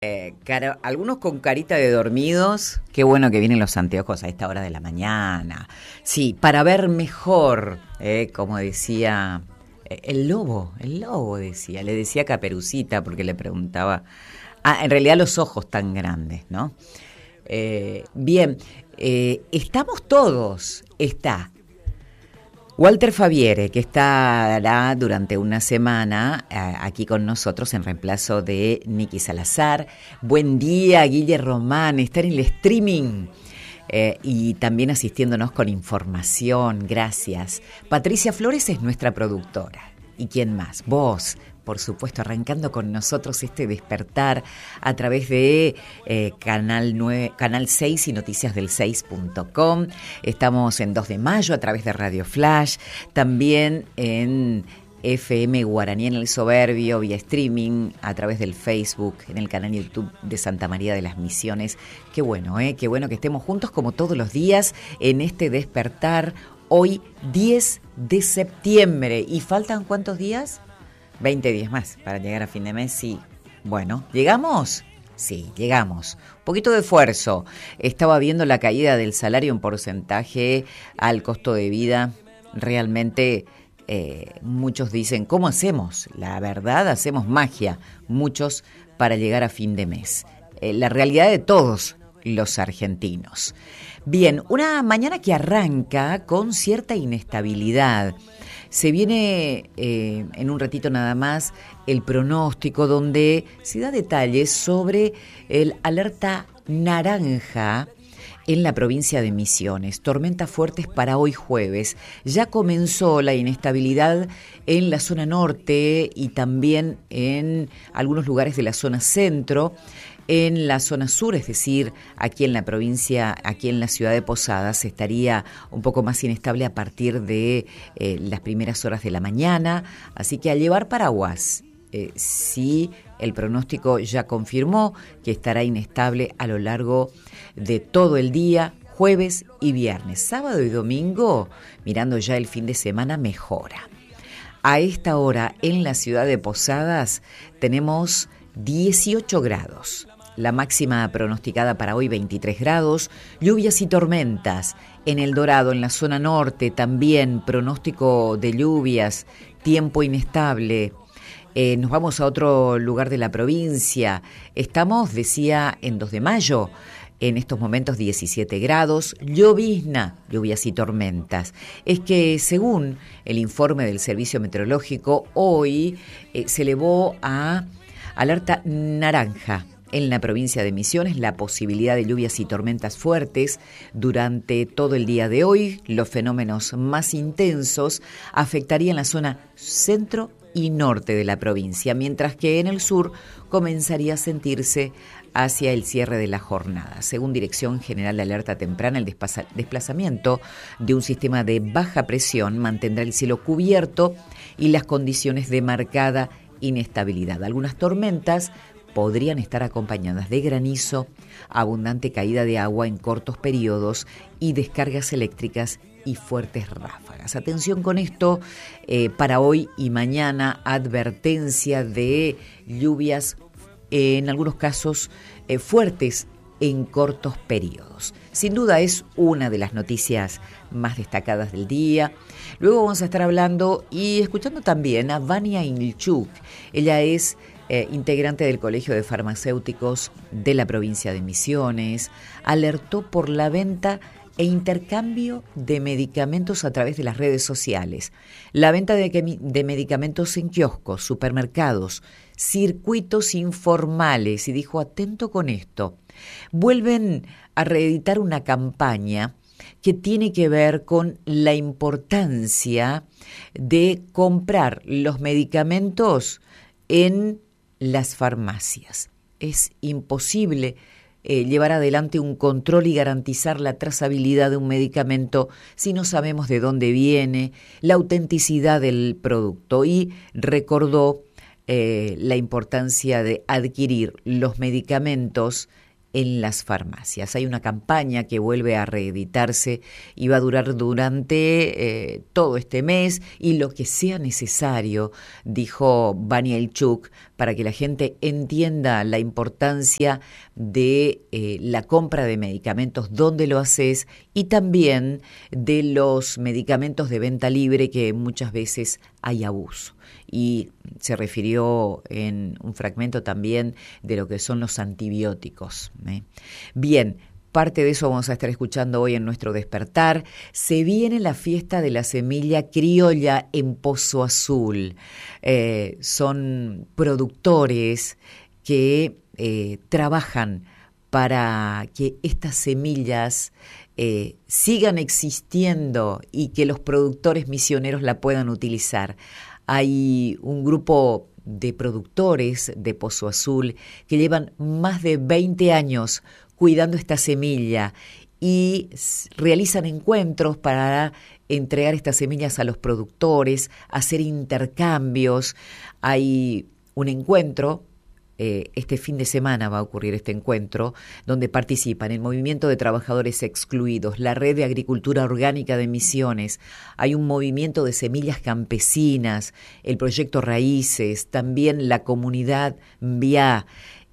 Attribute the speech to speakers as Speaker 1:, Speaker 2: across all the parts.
Speaker 1: Claro, algunos con carita de dormidos. Qué bueno que vienen los anteojos a esta hora de la mañana. Sí, para ver mejor, como decía el lobo decía, le decía Caperucita porque le preguntaba. En realidad los ojos tan grandes, ¿no? Bien, estamos todos. Está Walter Faviere, que estará durante una semana aquí con nosotros en reemplazo de Nicky Salazar. Buen día, Guille Román, estar en el streaming y también asistiéndonos con información. Gracias. Patricia Flores es nuestra productora. ¿Y quién más? Vos, por supuesto, arrancando con nosotros este despertar a través de Canal 6 y noticiasdel6.com. Estamos en 2 de mayo a través de Radio Flash, también en FM Guaraní en el Soberbio, vía streaming, a través del Facebook, en el canal YouTube de Santa María de las Misiones. Qué bueno que estemos juntos como todos los días en este despertar. Hoy 10 de septiembre. ¿Y faltan cuántos días? 20 días más para llegar a fin de mes, sí. Bueno, ¿llegamos? Sí, llegamos. Un poquito de esfuerzo. Estaba viendo la caída del salario en porcentaje al costo de vida. Realmente muchos dicen, ¿cómo hacemos? La verdad, hacemos magia, muchos, para llegar a fin de mes. La realidad de todos los argentinos. Bien, una mañana que arranca con cierta inestabilidad. Se viene en un ratito nada más el pronóstico donde se da detalles sobre el alerta naranja en la provincia de Misiones. Tormentas fuertes para hoy jueves. Ya comenzó la inestabilidad en la zona norte y también en algunos lugares de la zona centro. En la zona sur, es decir, aquí en la provincia, aquí en la ciudad de Posadas, estaría un poco más inestable a partir de las primeras horas de la mañana. Así que a llevar paraguas. Sí, el pronóstico ya confirmó que estará inestable a lo largo de todo el día, jueves y viernes. Sábado y domingo, mirando ya el fin de semana, mejora. A esta hora, en la ciudad de Posadas, tenemos 18 grados. La máxima pronosticada para hoy 23 grados, lluvias y tormentas. En El Dorado, en la zona norte, también pronóstico de lluvias, tiempo inestable. Nos vamos a otro lugar de la provincia. Estamos, decía, en 2 de mayo. En estos momentos 17 grados, llovizna, lluvias y tormentas. Es que según el informe del Servicio Meteorológico, hoy se elevó a alerta naranja en la provincia de Misiones, la posibilidad de lluvias y tormentas fuertes durante todo el día de hoy. Los fenómenos más intensos afectarían la zona centro y norte de la provincia, mientras que en el sur comenzaría a sentirse hacia el cierre de la jornada. Según Dirección General de Alerta Temprana, el desplazamiento de un sistema de baja presión mantendrá el cielo cubierto y las condiciones de marcada inestabilidad. Algunas tormentas podrían estar acompañadas de granizo, abundante caída de agua en cortos periodos y descargas eléctricas y fuertes ráfagas. Atención con esto, para hoy y mañana, advertencia de lluvias, en algunos casos fuertes en cortos periodos. Sin duda es una de las noticias más destacadas del día. Luego vamos a estar hablando y escuchando también a Vania Ilchuk. Ella es integrante del Colegio de Farmacéuticos de la provincia de Misiones. Alertó por la venta e intercambio de medicamentos a través de las redes sociales. La venta de medicamentos en kioscos, supermercados, circuitos informales. Y dijo, atento con esto. Vuelven a reeditar una campaña que tiene que ver con la importancia de comprar los medicamentos en las farmacias. Es imposible llevar adelante un control y garantizar la trazabilidad de un medicamento si no sabemos de dónde viene, la autenticidad del producto. Y recordó la importancia de adquirir los medicamentos en las farmacias. Hay una campaña que vuelve a reeditarse y va a durar durante todo este mes y lo que sea necesario, dijo Vania Ilchuk, para que la gente entienda la importancia de la compra de medicamentos, dónde lo haces, y también de los medicamentos de venta libre, que muchas veces hay abuso. Y se refirió en un fragmento también de lo que son los antibióticos. Bien, parte de eso vamos a estar escuchando hoy en nuestro despertar. Se viene la fiesta de la semilla criolla en Pozo Azul. Son productores que trabajan para que estas semillas sigan existiendo y que los productores misioneros la puedan utilizar. Hay un grupo de productores de Pozo Azul que llevan más de 20 años cuidando esta semilla y realizan encuentros para entregar estas semillas a los productores, hacer intercambios. Hay un encuentro, este fin de semana va a ocurrir este encuentro, donde participan el Movimiento de Trabajadores Excluidos, la Red de Agricultura Orgánica de Misiones, hay un movimiento de semillas campesinas, el Proyecto Raíces, también la comunidad VIA.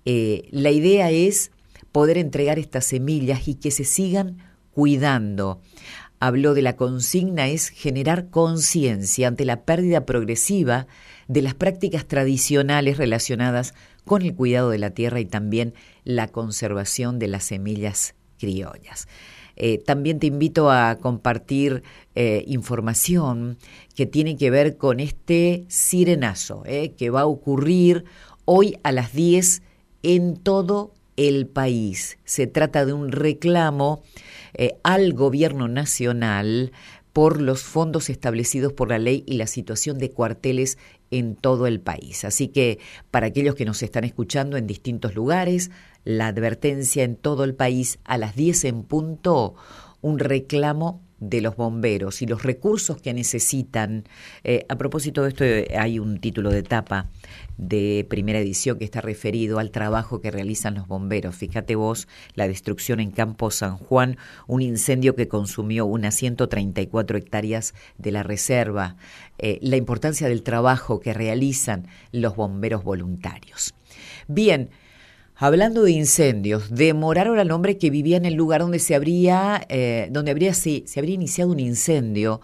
Speaker 1: La idea es poder entregar estas semillas y que se sigan cuidando. Habló de la consigna es generar conciencia ante la pérdida progresiva de las prácticas tradicionales relacionadas con el cuidado de la tierra y también la conservación de las semillas criollas. También te invito a compartir información que tiene que ver con este sirenazo que va a ocurrir hoy a las 10 en todo el país. Se trata de un reclamo al gobierno nacional por los fondos establecidos por la ley y la situación de cuarteles en todo el país. Así que para aquellos que nos están escuchando en distintos lugares, la advertencia en todo el país a las 10 en punto, un reclamo de los bomberos y los recursos que necesitan. A propósito de esto, hay un título de tapa de Primera Edición que está referido al trabajo que realizan los bomberos. Fíjate vos, la destrucción en Campo San Juan, un incendio que consumió unas 134 hectáreas de la reserva, la importancia del trabajo que realizan los bomberos voluntarios. Bien, hablando de incendios, demoraron al hombre que vivía en el lugar donde se habría iniciado un incendio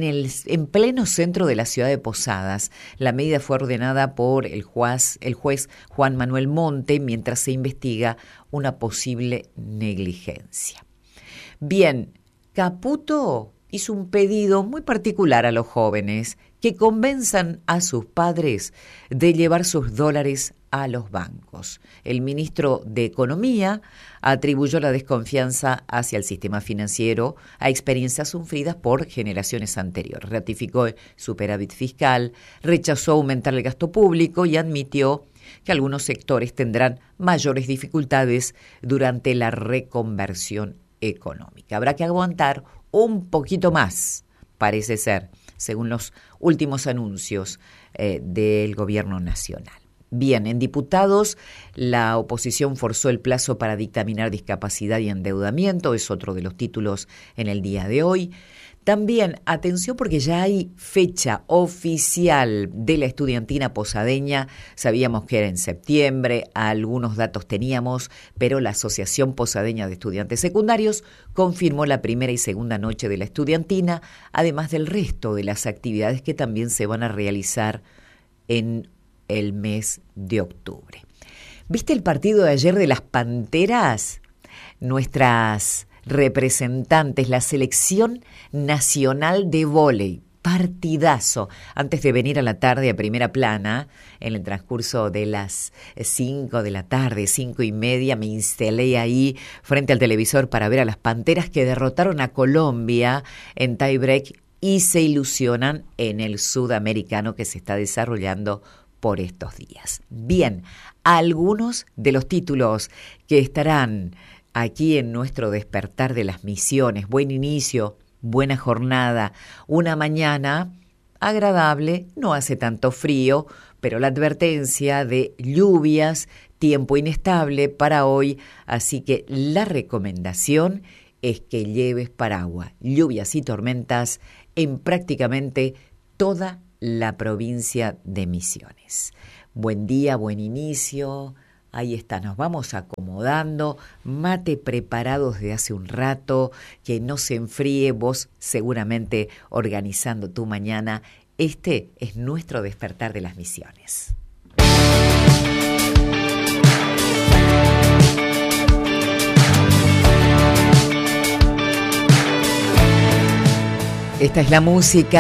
Speaker 1: en pleno centro de la ciudad de Posadas. La medida fue ordenada por el juez Juan Manuel Monte mientras se investiga una posible negligencia. Bien, Caputo hizo un pedido muy particular a los jóvenes que convenzan a sus padres de llevar sus dólares a los bancos. El ministro de Economía atribuyó la desconfianza hacia el sistema financiero a experiencias sufridas por generaciones anteriores. Ratificó el superávit fiscal, rechazó aumentar el gasto público y admitió que algunos sectores tendrán mayores dificultades durante la reconversión económica. Habrá que aguantar un poquito más, parece ser, según los últimos anuncios del gobierno nacional. Bien, en diputados, la oposición forzó el plazo para dictaminar discapacidad y endeudamiento, es otro de los títulos en el día de hoy. También, atención porque ya hay fecha oficial de la estudiantina posadeña, sabíamos que era en septiembre, algunos datos teníamos, pero la Asociación Posadeña de Estudiantes Secundarios confirmó la primera y segunda noche de la estudiantina, además del resto de las actividades que también se van a realizar en el mes de octubre. ¿Viste el partido de ayer de las Panteras? Nuestras representantes, la selección nacional de vóley, partidazo. Antes de venir a la tarde a Primera Plana, en el transcurso de las 5 de la tarde, 5:30, me instalé ahí frente al televisor para ver a las Panteras que derrotaron a Colombia en tiebreak y se ilusionan en el sudamericano que se está desarrollando por estos días. Bien, algunos de los títulos que estarán aquí en nuestro despertar de las misiones. Buen inicio, buena jornada, una mañana agradable, no hace tanto frío, pero la advertencia de lluvias, tiempo inestable para hoy, así que la recomendación es que lleves paraguas, lluvias y tormentas en prácticamente toda la provincia de Misiones. Buen día, buen inicio. Ahí está, nos vamos acomodando, mate preparado desde hace un rato, que no se enfríe, vos seguramente organizando tu mañana. Este es nuestro despertar de las misiones. Esta es la música